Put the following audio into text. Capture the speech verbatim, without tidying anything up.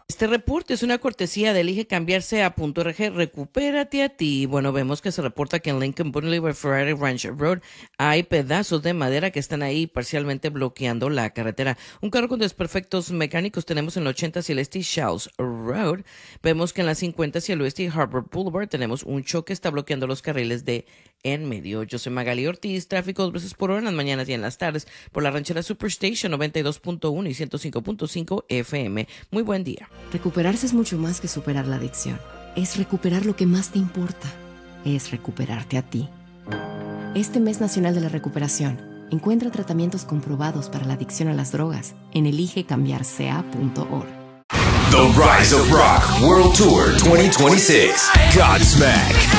Este reporte es una cortesía de elige cambiarse a punto .org. Recupérate a ti. Bueno, vemos que se reporta que en Lincoln Boulevard, Ferrari Ranch Road, hay pedazos de madera que están ahí parcialmente bloqueando la carretera. Un carro con desperfectos mecánicos tenemos en el ochenta hacia el este Shoals Road. Vemos que en la cincuenta hacia el oeste Harbor Boulevard tenemos un choque, está bloqueando los carriles de en medio. Yo soy Magali Ortiz, tráfico dos veces por hora en las mañanas y en las tardes por la ranchera Superstation noventa y dos punto uno y ciento cinco punto cinco F M. Muy buen día. Recuperarse es mucho más que superar la adicción. Es recuperar lo que más te importa. Es recuperarte a ti. Este mes nacional de la recuperación, encuentra tratamientos comprobados para la adicción a las drogas en elige cambiarse a punto org. The Rise of Rock World Tour twenty twenty-six. Godsmack.